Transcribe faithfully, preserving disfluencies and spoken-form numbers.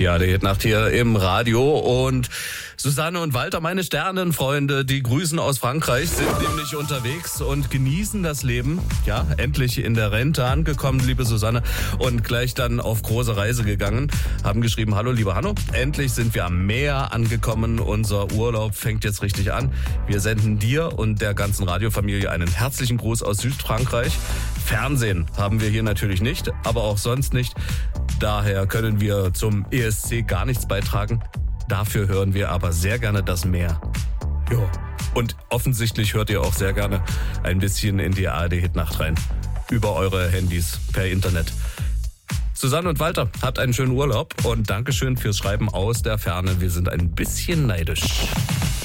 Die A R D-Nacht hier im Radio und Susanne und Walter, meine Sternenfreunde, die grüßen aus Frankreich, sind nämlich unterwegs und genießen das Leben. Ja, endlich in der Rente angekommen, liebe Susanne, und gleich dann auf große Reise gegangen. Haben geschrieben, hallo, lieber Hanno, endlich sind wir am Meer angekommen. Unser Urlaub fängt jetzt richtig an. Wir senden dir und der ganzen Radiofamilie einen herzlichen Gruß aus Südfrankreich. Fernsehen haben wir hier natürlich nicht, aber auch sonst nicht. Daher können wir zum E S C gar nichts beitragen. Dafür hören wir aber sehr gerne das Meer. Jo. Und offensichtlich hört ihr auch sehr gerne ein bisschen in die A R D-Hitnacht rein. Über eure Handys per Internet. Susanne und Walter, habt einen schönen Urlaub und Dankeschön fürs Schreiben aus der Ferne. Wir sind ein bisschen neidisch.